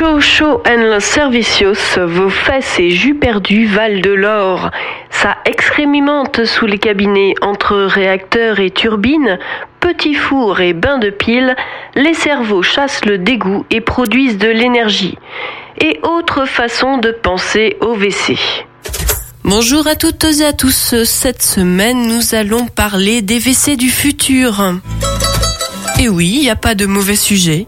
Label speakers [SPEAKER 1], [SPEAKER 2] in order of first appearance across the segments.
[SPEAKER 1] Chaud en los servicios, vos fesses et jus perdus valent de l'or. Ça excrémente sous les cabinets entre réacteurs et turbines, petits fours et bains de piles, les cerveaux chassent le dégoût et produisent de l'énergie. Et autre façon de penser au WC.
[SPEAKER 2] Bonjour à toutes et à tous. Cette semaine, nous allons parler des WC du futur. Et oui, il n'y a pas de mauvais sujet.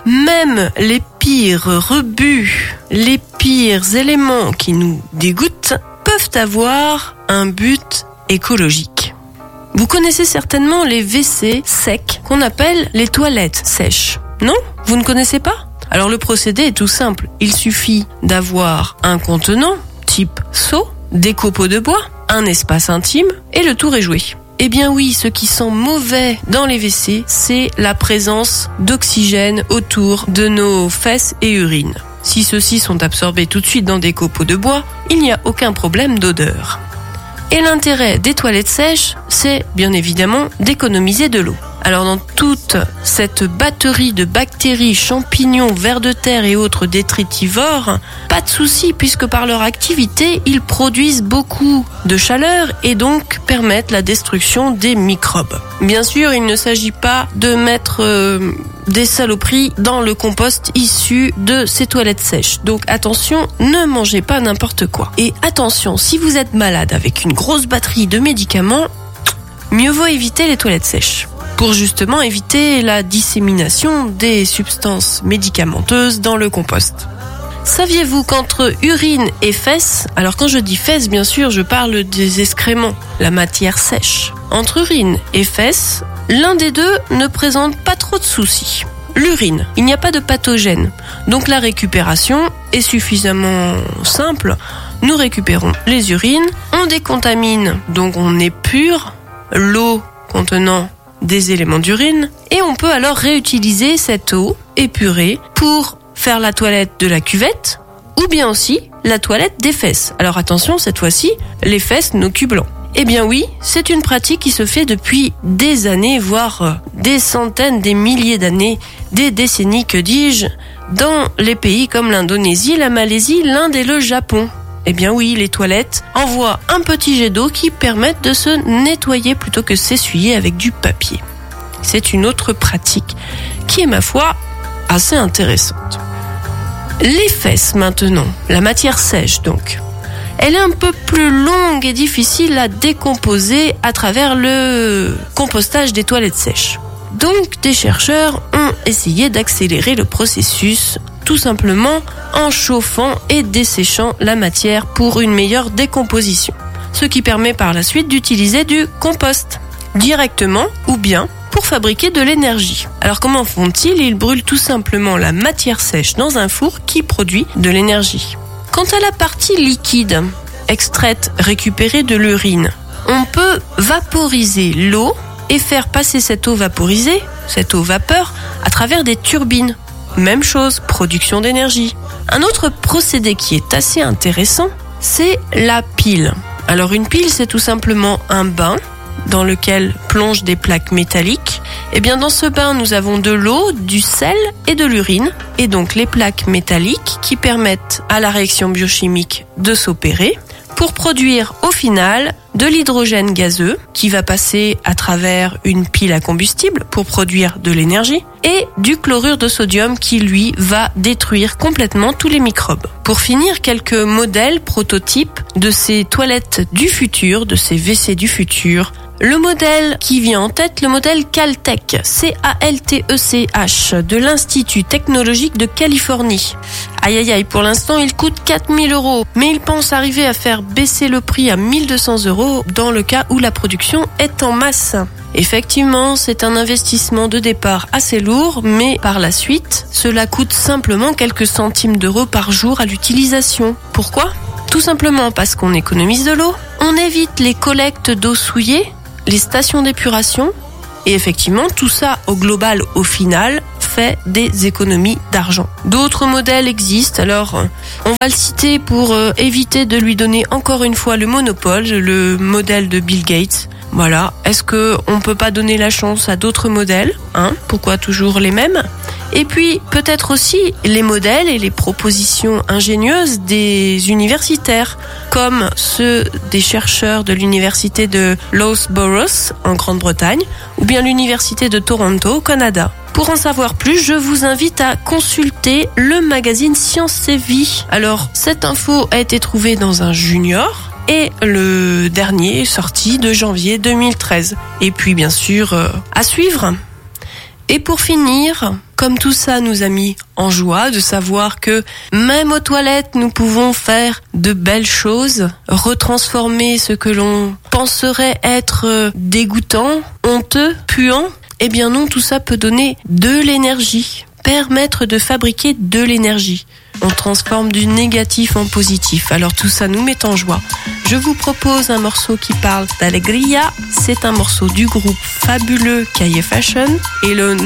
[SPEAKER 2] Même les pires rebuts, les pires éléments qui nous dégoûtent peuvent avoir un but écologique. Vous connaissez certainement les WC secs qu'on appelle les toilettes sèches. Non ? Vous ne connaissez pas ? Alors le procédé est tout simple. Il suffit d'avoir un contenant, type seau, des copeaux de bois, un espace intime et le tour est joué. Eh bien oui, ce qui sent mauvais dans les WC, c'est la présence d'oxygène autour de nos fesses et urines. Si ceux-ci sont absorbés tout de suite dans des copeaux de bois, il n'y a aucun problème d'odeur. Et l'intérêt des toilettes sèches, c'est bien évidemment d'économiser de l'eau. Alors dans toute cette batterie de bactéries, champignons, vers de terre et autres détritivores, pas de souci puisque par leur activité, ils produisent beaucoup de chaleur et donc permettent la destruction des microbes. Bien sûr, il ne s'agit pas de mettre des saloperies dans le compost issu de ces toilettes sèches. Donc attention, ne mangez pas n'importe quoi. Et attention, si vous êtes malade avec une grosse batterie de médicaments, mieux vaut éviter les toilettes sèches, pour justement éviter la dissémination des substances médicamenteuses dans le compost. Saviez-vous qu'entre urine et fesses, alors quand je dis fesses, bien sûr, je parle des excréments, la matière sèche. Entre urine et fesses, l'un des deux ne présente pas trop de soucis. L'urine, il n'y a pas de pathogène, donc la récupération est suffisamment simple. Nous récupérons les urines, on décontamine, donc on épure l'eau contenant des éléments d'urine et on peut alors réutiliser cette eau épurée pour faire la toilette de la cuvette ou bien aussi la toilette des fesses. Alors attention, cette fois-ci, les fesses nos culs blancs. Eh bien oui, c'est une pratique qui se fait depuis des années, voire des centaines, des milliers d'années, des décennies, que dis-je, dans les pays comme l'Indonésie, la Malaisie, l'Inde et le Japon. Eh bien oui, les toilettes envoient un petit jet d'eau qui permettent de se nettoyer plutôt que s'essuyer avec du papier. C'est une autre pratique qui est, ma foi, assez intéressante. Les fesses maintenant, la matière sèche donc. Elle est un peu plus longue et difficile à décomposer à travers le compostage des toilettes sèches. Donc des chercheurs ont essayé d'accélérer le processus tout simplement en chauffant et desséchant la matière pour une meilleure décomposition. Ce qui permet par la suite d'utiliser du compost directement ou bien pour fabriquer de l'énergie. Alors comment font-ils ? Ils brûlent tout simplement la matière sèche dans un four qui produit de l'énergie. Quant à la partie liquide, extraite, récupérée de l'urine, on peut vaporiser l'eau et faire passer cette eau vaporisée, cette eau vapeur, à travers des turbines. Même chose, production d'énergie. Un autre procédé qui est assez intéressant, c'est la pile. Alors une pile, c'est tout simplement un bain dans lequel plongent des plaques métalliques. Et bien dans ce bain, nous avons de l'eau, du sel et de l'urine. Et donc les plaques métalliques qui permettent à la réaction biochimique de s'opérer pour produire au final de l'hydrogène gazeux qui va passer à travers une pile à combustible pour produire de l'énergie et du chlorure de sodium qui lui va détruire complètement tous les microbes. Pour finir, quelques modèles prototypes de ces toilettes du futur, de ces WC du futur. Le modèle qui vient en tête, le modèle Caltech, C-A-L-T-E-C-H, de l'Institut technologique de Californie. Aïe, pour l'instant, il coûte 4 000 €, mais il pense arriver à faire baisser le prix à 1 200 € dans le cas où la production est en masse. Effectivement, c'est un investissement de départ assez lourd, mais par la suite, cela coûte simplement quelques centimes d'euros par jour à l'utilisation. Pourquoi ? Tout simplement parce qu'on économise de l'eau, on évite les collectes d'eau souillée, les stations d'épuration, et effectivement, tout ça au global, au final, fait des économies d'argent. D'autres modèles existent, alors on va le citer pour éviter de lui donner encore une fois le monopole, le modèle de Bill Gates, Voilà, est-ce qu'on peut pas donner la chance à d'autres modèles, Pourquoi toujours les mêmes? Et puis, peut-être aussi les modèles et les propositions ingénieuses des universitaires, comme ceux des chercheurs de l'université de Loughborough en Grande-Bretagne, ou bien l'université de Toronto au Canada. Pour en savoir plus, je vous invite à consulter le magazine Science et Vie. Alors, cette info a été trouvée dans un junior, et le dernier est sorti de janvier 2013. Et puis, bien sûr, à suivre. Et pour finir, comme tout ça nous a mis en joie de savoir que même aux toilettes, nous pouvons faire de belles choses, retransformer ce que l'on penserait être dégoûtant, honteux, puant. Eh bien non, tout ça peut donner de l'énergie, permettre de fabriquer de l'énergie. On transforme du négatif en positif. Alors tout ça nous met en joie. Je vous propose un morceau qui parle d'Alegria. C'est un morceau du groupe fabuleux Cahier Fashion. Et le